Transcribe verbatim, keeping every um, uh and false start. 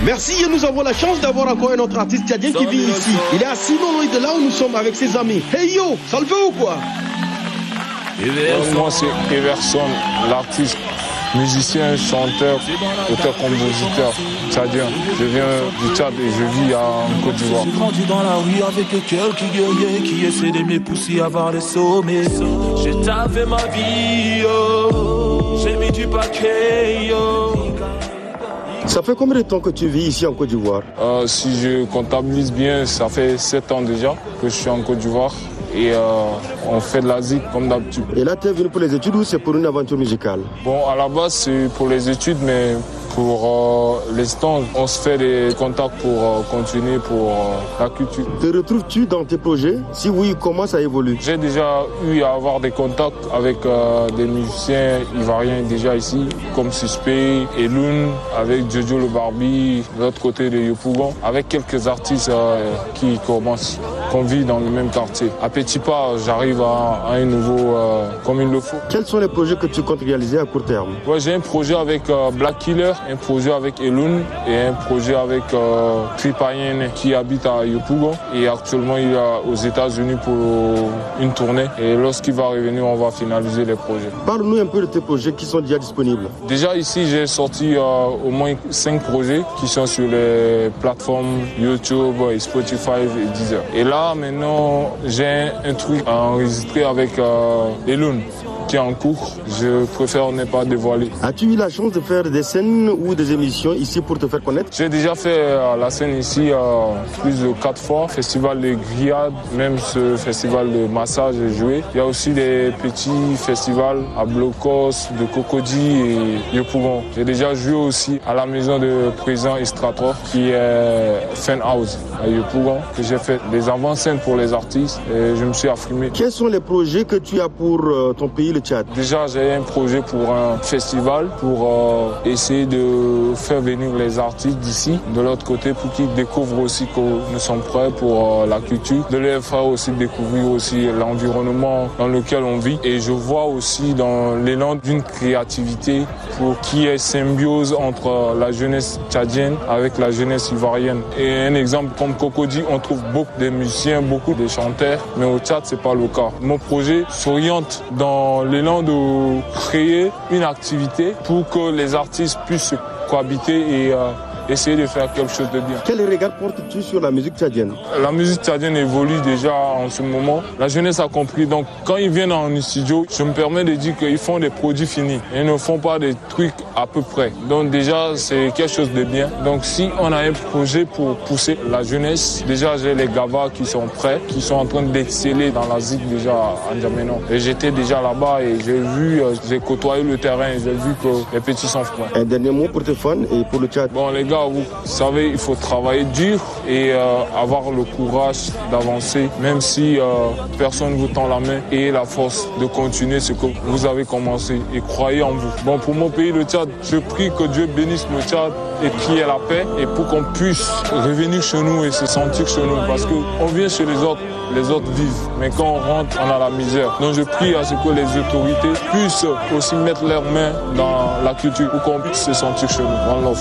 Merci et nous avons la chance d'avoir encore un autre artiste tchadien qui vit ici. Il est assis non loin de là où nous sommes avec ses amis. Hey yo, ça le fait ou quoi? Moi c'est Everson, l'artiste, musicien, chanteur, auteur-compositeur tchadien. Je viens du Tchad et je vis en Côte d'Ivoire. J'ai grandi dans la rue avec quelques guerriers qui essaient de m'épousser à voir les sommets. J'ai taffé ma vie, yo. J'ai mis du paquet, yo. Ça fait combien de temps que tu vis ici en Côte d'Ivoire? euh, Si je comptabilise bien, ça fait sept ans déjà que je suis en Côte d'Ivoire. Et euh, on fait de la zik comme d'habitude. Et là, tu es venu pour les études ou c'est pour une aventure musicale? Bon, à la base, c'est pour les études, mais pour euh, l'instant, on se fait des contacts pour euh, continuer pour euh, la culture. Te retrouves-tu dans tes projets? Si oui, comment ça évolue? J'ai déjà eu à avoir des contacts avec euh, des musiciens ivoiriens déjà ici, comme Suspect, Elun, avec Jojo le Barbie, de l'autre côté de Yopougon, avec quelques artistes euh, qui commencent, qu'on vit dans le même quartier. À Petit Pas, j'arrive à, à un niveau euh, comme il le faut. Quels sont les projets que tu comptes réaliser à court terme? Ouais, j'ai un projet avec euh, Black Killer, un projet avec Elun et un projet avec euh, Tripayen qui habite à Yopougon. Et actuellement, il est aux États-Unis pour une tournée. Et lorsqu'il va revenir, on va finaliser les projets. Parle-nous un peu de tes projets qui sont déjà disponibles. Déjà ici, j'ai sorti euh, au moins cinq projets qui sont sur les plateformes YouTube, Spotify et Deezer. Et là, maintenant, j'ai un truc à enregistrer avec euh, Elun qui est en cours. Je préfère ne pas dévoiler. As-tu eu la chance de faire des scènes ou des émissions ici pour te faire connaître? J'ai déjà fait euh, la scène ici euh, plus de quatre fois. Festival de grillade, même ce festival de massage j'ai joué. Il y a aussi des petits festivals à Blocos, de Cocody et Yopougon. J'ai déjà joué aussi à la maison de président Estrator qui est Fan House à Yopougon, que j'ai fait des avant-scènes pour les artistes et je me suis affirmé. Quels sont les projets que tu as pour euh, ton pays, le Tchad? Déjà, j'ai un projet pour un festival pour euh, essayer de faire venir les artistes d'ici, de l'autre côté, pour qu'ils découvrent aussi que nous sommes prêts pour euh, la culture, de les faire aussi découvrir aussi l'environnement dans lequel on vit. Et je vois aussi dans l'élan d'une créativité pour qu'il y ait symbiose entre la jeunesse tchadienne avec la jeunesse ivoirienne. Et un exemple comme Cocody, on trouve beaucoup de musiciens, beaucoup de chanteurs, mais au Tchad, c'est pas le cas. Mon projet s'oriente dans l'élan de créer une activité pour que les artistes puissent cohabiter et euh, essayer de faire quelque chose de bien. Quel regard portes-tu sur la musique tchadienne? La musique tchadienne évolue déjà en ce moment. La jeunesse a compris. Donc quand ils viennent en studio, je me permets de dire qu'ils font des produits finis. Ils ne font pas des trucs à peu près. Donc déjà, c'est quelque chose de bien. Donc si on a un projet pour pousser la jeunesse, déjà j'ai les Gavas qui sont prêts, qui sont en train d'exceller dans la zik déjà à N'Djamena. Et j'étais déjà là-bas et j'ai vu, j'ai côtoyé le terrain et j'ai vu que les petits sont prêts. Un dernier mot pour tes fans et pour le Tchad? Bon les gars, vous savez, il faut travailler dur et euh, avoir le courage d'avancer, même si euh, personne ne vous tend la main, et la force de continuer ce que vous avez commencé et croyez en vous. Bon, pour mon pays, le Tchad, je prie que Dieu bénisse le Tchad et qu'il y ait la paix et pour qu'on puisse revenir chez nous et se sentir chez nous parce qu'on vient chez les autres, les autres vivent, mais quand on rentre, on a la misère. Donc je prie à ce que les autorités puissent aussi mettre leurs mains dans la culture pour qu'on puisse se sentir chez nous. One love.